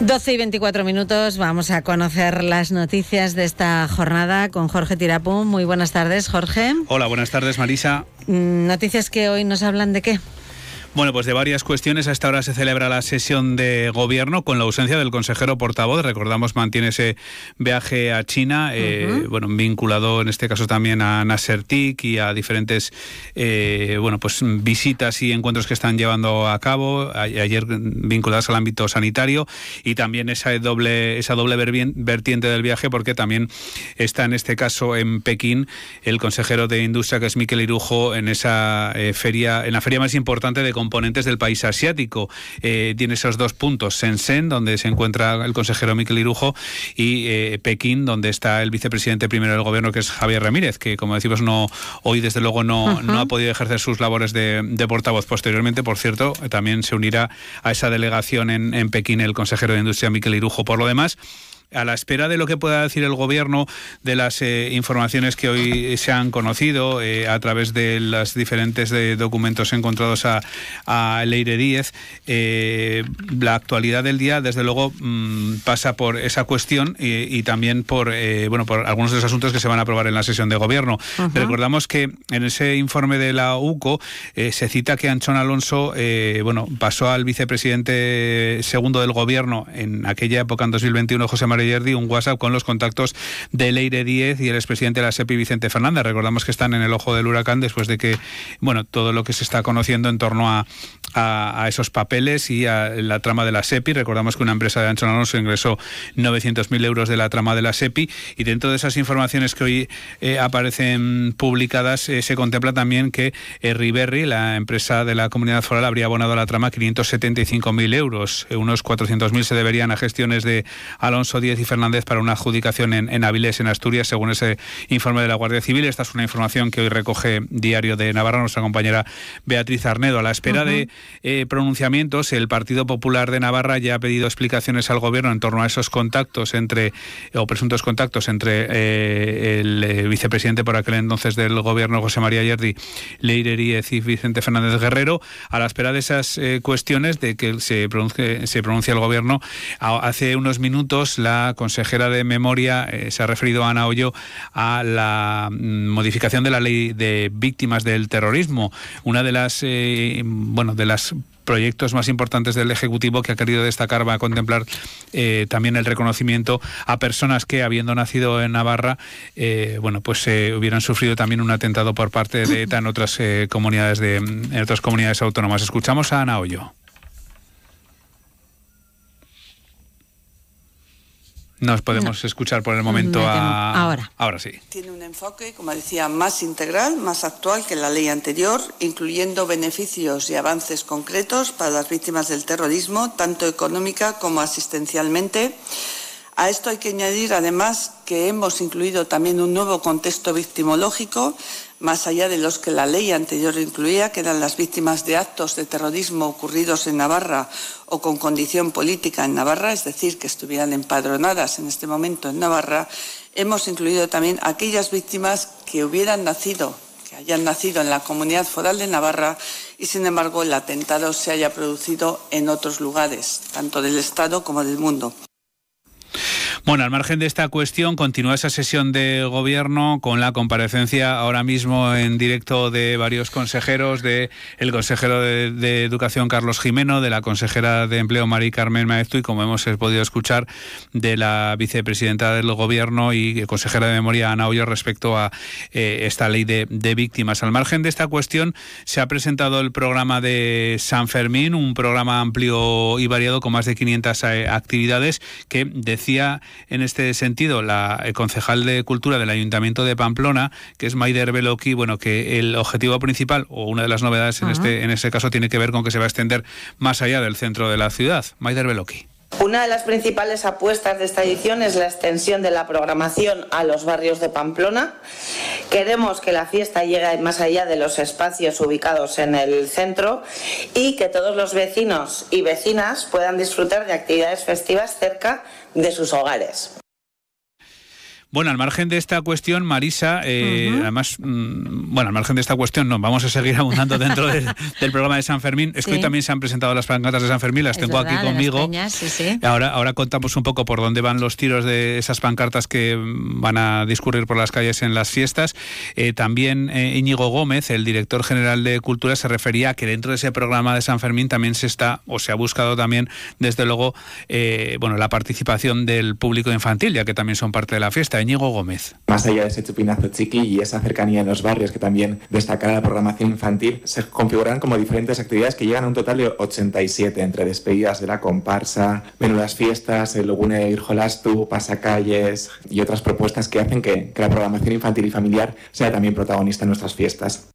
12:24, vamos a conocer las noticias de esta jornada con Jorge Tirapú. Muy buenas tardes, Jorge. Hola, buenas tardes, Marisa. Noticias que hoy nos hablan de ¿qué? Bueno, pues de varias cuestiones. A esta hora se celebra la sesión de gobierno con la ausencia del consejero portavoz. Recordamos, mantiene ese viaje a China, bueno, vinculado en este caso también a Nassertic y a diferentes pues visitas y encuentros que están llevando a cabo, ayer vinculados al ámbito sanitario, y también esa doble vertiente del viaje, porque también está en este caso en Pekín el consejero de Industria, que es Mikel Irujo, en esa feria, en la feria más importante de componentes del país asiático. Tiene esos dos puntos: Shenzhen, donde se encuentra el consejero Mikel Irujo, y Pekín, donde está el vicepresidente primero del gobierno, que es Javier Ramírez, que, como decimos, hoy desde luego no ha podido ejercer sus labores de portavoz. Posteriormente, por cierto, también se unirá a esa delegación en Pekín el consejero de Industria Mikel Irujo. Por lo demás, a la espera de lo que pueda decir el gobierno, de las informaciones que hoy se han conocido a través de los diferentes documentos encontrados a Leire Díez, la actualidad del día, desde luego, pasa por esa cuestión y también por algunos de los asuntos que se van a aprobar en la sesión de gobierno. Recordamos que en ese informe de la UCO se cita que Antxon Alonso pasó al vicepresidente segundo del gobierno en aquella época, en 2021, José María Yerdi, un WhatsApp con los contactos de Leire Díez y el expresidente de la SEPI, Vicente Fernández. Recordamos que están en el ojo del huracán después de que, todo lo que se está conociendo en torno a esos papeles y a la trama de la SEPI. Recordamos que una empresa de Antxon Alonso ingresó 900.000 euros de la trama de la SEPI, y dentro de esas informaciones que hoy aparecen publicadas se contempla también que Riberri, la empresa de la Comunidad Foral, habría abonado a la trama 575.000 euros. Unos 400.000 se deberían a gestiones de Alonso, Díez y Fernández para una adjudicación en Avilés, en Asturias, según ese informe de la Guardia Civil. Esta es una información que hoy recoge Diario de Navarra nuestra compañera Beatriz Arnedo. A la espera de pronunciamientos, el Partido Popular de Navarra ya ha pedido explicaciones al gobierno en torno a esos contactos presuntos contactos entre el vicepresidente por aquel entonces del gobierno, José María Yerdi, Leire Díez y Vicente Fernández Guerrero. A la espera de esas cuestiones, de que se pronuncie el gobierno, hace unos minutos la consejera de Memoria se ha referido a Ana Ollo a la modificación de la ley de víctimas del terrorismo, una de las proyectos más importantes del Ejecutivo, que ha querido destacar, va a contemplar también el reconocimiento a personas que, habiendo nacido en Navarra, hubieran sufrido también un atentado por parte de ETA en otras comunidades autónomas. Escuchamos a Ana Ollo. Nos podemos escuchar por el momento ahora sí. Tiene un enfoque, como decía, más integral, más actual que la ley anterior, incluyendo beneficios y avances concretos para las víctimas del terrorismo, tanto económica como asistencialmente. A esto hay que añadir, además, que hemos incluido también un nuevo contexto victimológico, más allá de los que la ley anterior incluía, que eran las víctimas de actos de terrorismo ocurridos en Navarra o con condición política en Navarra, es decir, que estuvieran empadronadas en este momento en Navarra. Hemos incluido también aquellas víctimas que hayan nacido en la Comunidad Foral de Navarra y, sin embargo, el atentado se haya producido en otros lugares, tanto del Estado como del mundo. Bueno, al margen de esta cuestión, continúa esa sesión de gobierno con la comparecencia ahora mismo en directo de varios consejeros, de el consejero de Educación, Carlos Jimeno, de la consejera de Empleo, Mari Carmen Maeztu, y, como hemos podido escuchar, de la vicepresidenta del gobierno y consejera de Memoria, Ana Ollo, respecto a esta ley de víctimas. Al margen de esta cuestión, se ha presentado el programa de San Fermín, un programa amplio y variado con más de 500 actividades, que decía en este sentido la concejal de Cultura del Ayuntamiento de Pamplona, que es Maider Beloki, que el objetivo principal, o una de las novedades en este caso, tiene que ver con que se va a extender más allá del centro de la ciudad. Maider Beloki. Una de las principales apuestas de esta edición es la extensión de la programación a los barrios de Pamplona. Queremos que la fiesta llegue más allá de los espacios ubicados en el centro y que todos los vecinos y vecinas puedan disfrutar de actividades festivas cerca de sus hogares. Bueno, al margen de esta cuestión, Marisa, además, al margen de esta cuestión, no, vamos a seguir abundando dentro del programa de San Fermín. Es que hoy también se han presentado las pancartas de San Fermín, las tengo aquí conmigo. Sí. Ahora contamos un poco por dónde van los tiros de esas pancartas que van a discurrir por las calles en las fiestas. También Íñigo Gómez, el director general de Cultura, se refería a que dentro de ese programa de San Fermín también se ha buscado también, desde luego, la participación del público infantil, ya que también son parte de la fiesta. Íñigo Gómez. Más allá de ese chupinazo chiqui y esa cercanía en los barrios que también destacará la programación infantil, se configuran como diferentes actividades que llegan a un total de 87, entre despedidas de la comparsa, menudas fiestas, el Logune Irjolastu, pasacalles y otras propuestas que hacen que la programación infantil y familiar sea también protagonista en nuestras fiestas.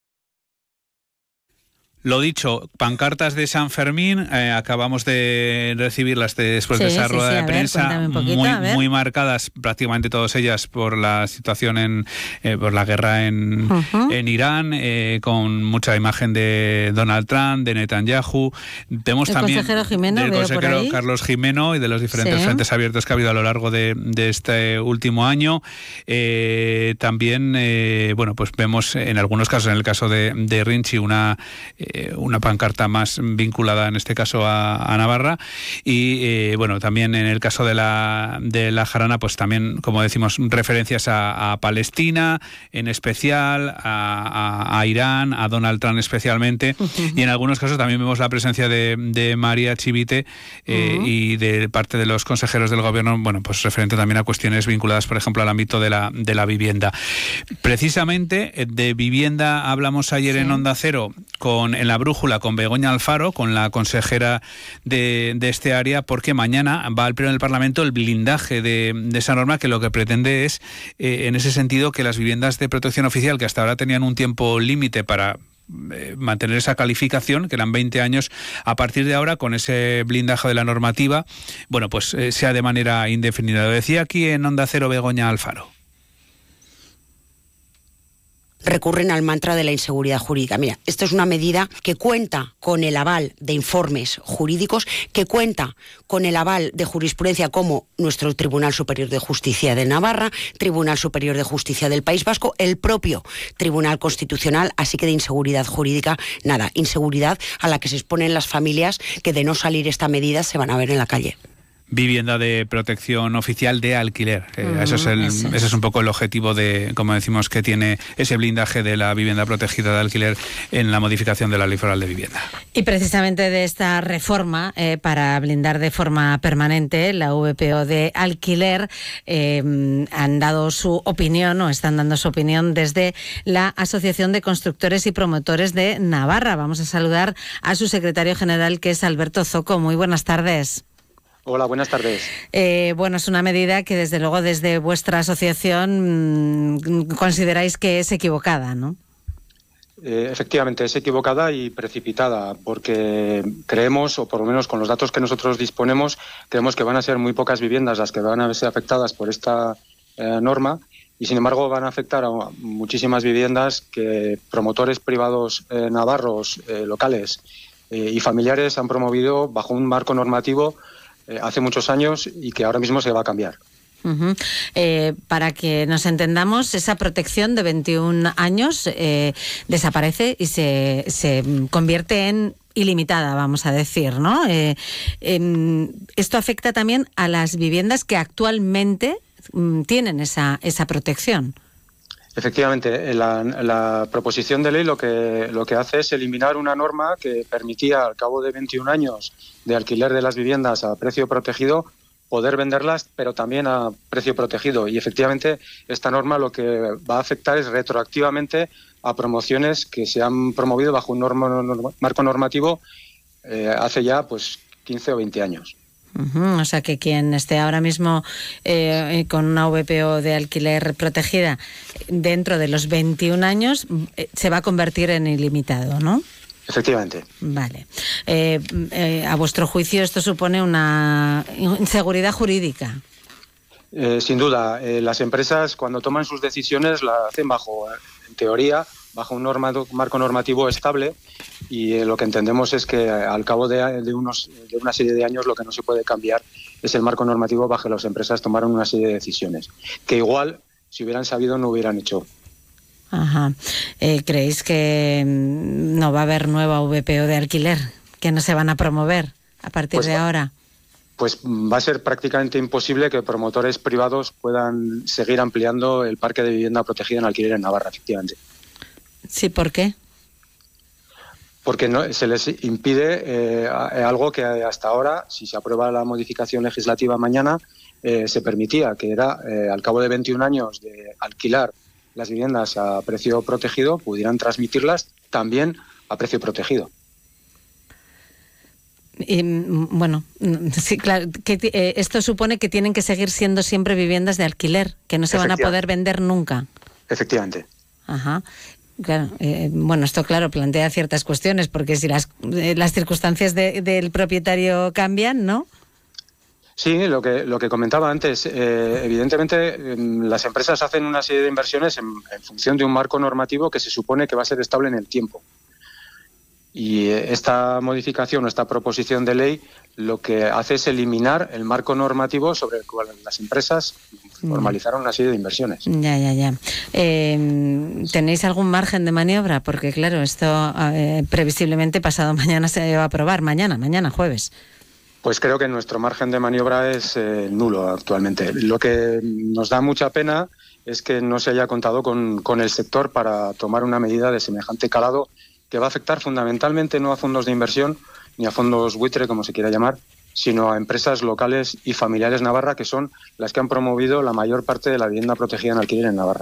Lo dicho, pancartas de San Fermín, acabamos de recibirlas después de esa rueda de prensa, muy marcadas prácticamente todas ellas por la situación por la guerra en Irán, con mucha imagen de Donald Trump, de Netanyahu. Vemos también del consejero Carlos Jimeno y de los diferentes frentes abiertos que ha habido a lo largo de este último año. También, pues vemos en algunos casos, en el caso de Rinchi, una pancarta más vinculada en este caso a Navarra, y también en el caso de la jarana, pues también, como decimos, referencias a Palestina en especial, a Irán, a Donald Trump especialmente, y en algunos casos también vemos la presencia de María Chivite y de parte de los consejeros del gobierno, pues referente también a cuestiones vinculadas, por ejemplo, al ámbito de la vivienda. Precisamente de vivienda hablamos ayer en Onda Cero en la brújula con Begoña Alfaro, con la consejera de este área, porque mañana va al Pleno del Parlamento el blindaje de esa norma, que lo que pretende es, en ese sentido, que las viviendas de protección oficial, que hasta ahora tenían un tiempo límite para mantener esa calificación, que eran 20 años, a partir de ahora, con ese blindaje de la normativa, sea de manera indefinida. Lo decía aquí en Onda Cero Begoña Alfaro. Recurren al mantra de la inseguridad jurídica. Mira, esto es una medida que cuenta con el aval de informes jurídicos, que cuenta con el aval de jurisprudencia como nuestro Tribunal Superior de Justicia de Navarra, Tribunal Superior de Justicia del País Vasco, el propio Tribunal Constitucional, así que de inseguridad jurídica, nada, inseguridad a la que se exponen las familias que, de no salir esta medida, se van a ver en la calle. Vivienda de protección oficial de alquiler. Ese es un poco el objetivo como decimos, que tiene ese blindaje de la vivienda protegida de alquiler en la modificación de la Ley Foral de Vivienda. Y precisamente de esta reforma para blindar de forma permanente la VPO de alquiler, han dado su opinión, o están dando su opinión, desde la Asociación de Constructores y Promotores de Navarra. Vamos a saludar a su secretario general, que es Alberto Zoco. Muy buenas tardes. Hola, buenas tardes. Es una medida que, desde luego, desde vuestra asociación consideráis que es equivocada, ¿no? Efectivamente, es equivocada y precipitada, porque creemos, o por lo menos con los datos que nosotros disponemos, creemos que van a ser muy pocas viviendas las que van a verse afectadas por esta norma, y sin embargo van a afectar a muchísimas viviendas que promotores privados navarros, locales y familiares han promovido bajo un marco normativo hace muchos años y que ahora mismo se va a cambiar. Para que nos entendamos, esa protección de 21 años desaparece y se convierte en ilimitada, vamos a decir, ¿no? Esto afecta también a las viviendas que actualmente tienen esa protección. Efectivamente, la proposición de ley lo que hace es eliminar una norma que permitía, al cabo de 21 años de alquiler de las viviendas a precio protegido, poder venderlas, pero también a precio protegido. Y efectivamente, esta norma lo que va a afectar es retroactivamente a promociones que se han promovido bajo un marco normativo hace ya 15 o 20 años. O sea que quien esté ahora mismo con una VPO de alquiler protegida dentro de los 21 años se va a convertir en ilimitado, ¿no? Efectivamente. Vale. A vuestro juicio, ¿esto supone una inseguridad jurídica? Sin duda. Las empresas, cuando toman sus decisiones, la hacen en teoría, bajo un marco normativo estable, y lo que entendemos es que al cabo de una serie de años lo que no se puede cambiar es el marco normativo bajo que las empresas tomaron una serie de decisiones, que igual, si hubieran sabido, no hubieran hecho. Ajá. ¿Creéis que no va a haber nueva VPO de alquiler? ¿Que no se van a promover a partir de ahora? Pues va a ser prácticamente imposible que promotores privados puedan seguir ampliando el parque de vivienda protegida en alquiler en Navarra, efectivamente. Sí, ¿por qué? Porque no, se les impide algo que hasta ahora, si se aprueba la modificación legislativa mañana, se permitía, que era al cabo de 21 años de alquilar las viviendas a precio protegido, pudieran transmitirlas también a precio protegido. Y, bueno, sí, claro, que esto supone que tienen que seguir siendo siempre viviendas de alquiler, que no se van a poder vender nunca. Efectivamente. Ajá. Claro, bueno, esto claro plantea ciertas cuestiones, porque si las circunstancias del propietario cambian, ¿no? Sí, lo que comentaba antes, evidentemente las empresas hacen una serie de inversiones en función de un marco normativo que se supone que va a ser estable en el tiempo. Y esta modificación o esta proposición de ley lo que hace es eliminar el marco normativo sobre el cual las empresas formalizaron una serie de inversiones. Ya. ¿Tenéis algún margen de maniobra? Porque claro, esto previsiblemente pasado mañana se va a aprobar, mañana jueves. Pues creo que nuestro margen de maniobra es nulo actualmente. Lo que nos da mucha pena es que no se haya contado con el sector para tomar una medida de semejante calado, que va a afectar fundamentalmente no a fondos de inversión ni a fondos buitre, como se quiera llamar, sino a empresas locales y familiares Navarra, que son las que han promovido la mayor parte de la vivienda protegida en alquiler en Navarra.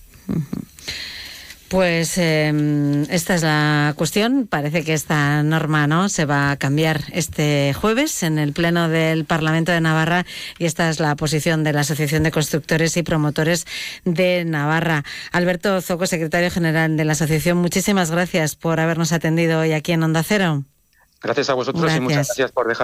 Pues esta es la cuestión. Parece que esta norma no se va a cambiar este jueves en el Pleno del Parlamento de Navarra, y esta es la posición de la Asociación de Constructores y Promotores de Navarra. Alberto Zoco, secretario general de la asociación, muchísimas gracias por habernos atendido hoy aquí en Onda Cero. Gracias a vosotros. Gracias. Y muchas gracias por dejar